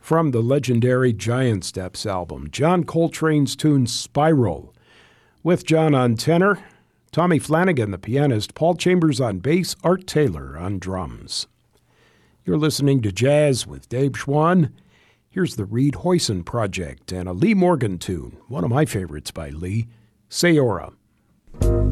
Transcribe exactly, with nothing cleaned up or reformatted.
From the legendary Giant Steps album, John Coltrane's tune Spiral. With John on tenor, Tommy Flanagan, the pianist, Paul Chambers on bass, Art Taylor on drums. You're listening to Jazz with Dave Schwann. Here's the Reed Hoyson Project and a Lee Morgan tune, one of my favorites by Lee, Sayora.